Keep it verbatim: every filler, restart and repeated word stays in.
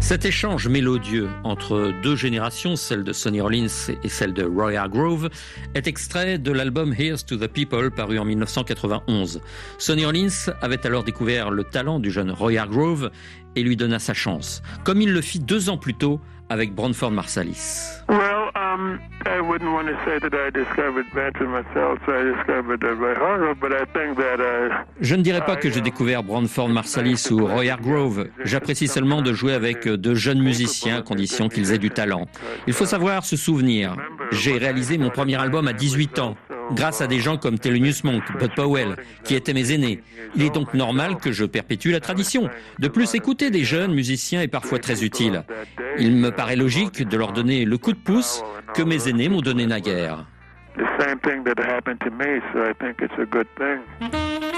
Cet échange mélodieux entre deux générations, celle de Sonny Rollins et celle de Roy Hargrove, est extrait de l'album Here's to the People paru en dix-neuf cent quatre-vingt-onze. Sonny Rollins avait alors découvert le talent du jeune Roy Hargrove et lui donna sa chance, comme il le fit deux ans plus tôt avec Branford Marsalis. Well, um, I wouldn't want to say that I discovered Branford myself, so I discovered uh, Roy Hargrove, but I think that uh, Je ne dirais pas que j'ai découvert Branford Marsalis ou Roy Hargrove. J'apprécie seulement de jouer avec de jeunes musiciens à condition qu'ils aient du talent. Il faut savoir se souvenir. J'ai réalisé mon premier album à dix-huit ans, grâce à des gens comme Thelonious Monk, Bud Powell, qui étaient mes aînés. Il est donc normal que je perpétue la tradition. De plus, écouter des jeunes musiciens est parfois très utile. Il me paraît logique de leur donner le coup de pouce que mes aînés m'ont donné naguère. the same thing that happened to me, so I think it's a good thing.